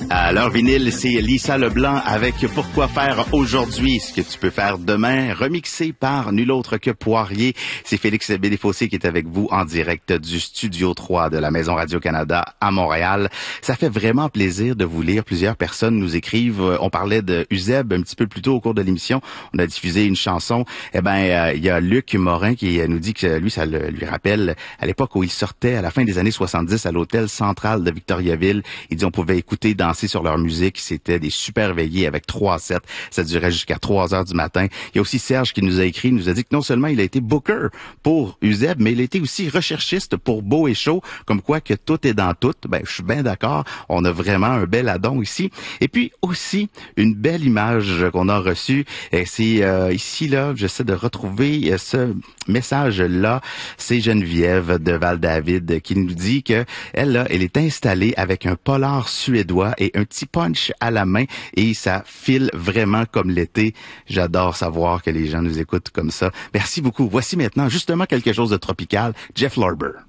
À l'heure vinyle, c'est Lisa Leblanc avec Pourquoi faire aujourd'hui ce que tu peux faire demain, remixé par nul autre que Poirier. C'est Félix Bédéfossé qui est avec vous en direct du Studio 3 de la Maison Radio-Canada à Montréal. Ça fait vraiment plaisir de vous lire. Plusieurs personnes nous écrivent. On parlait de Uzeb un petit peu plus tôt au cours de l'émission. On a diffusé une chanson. Il y a Luc Morin qui nous dit que lui, ça lui rappelle à l'époque où il sortait à la fin des années 70 à l'hôtel central de Victoriaville. Il dit on pouvait écouter, danser sur leur musique. C'était des super veillées avec 3 sets. Ça durait jusqu'à 3 heures du matin. Il y a aussi Serge qui nous a écrit, nous a dit que non seulement il a été booker pour Uzeb, mais il a été aussi recherchiste pour Beau et Chaud, comme quoi que tout est dans tout. Je suis bien d'accord. On a vraiment un bel addon ici. Et puis aussi, une belle image qu'on a reçue. C'est ici, là, j'essaie de retrouver ce message-là. C'est Geneviève de Val-David qui nous dit que elle, là, elle est installée avec un polar suédois et un petit punch à la main et ça file vraiment comme l'été. J'adore savoir que les gens nous écoutent comme ça. Merci beaucoup. Voici maintenant justement quelque chose de tropical. Jeff Lorber.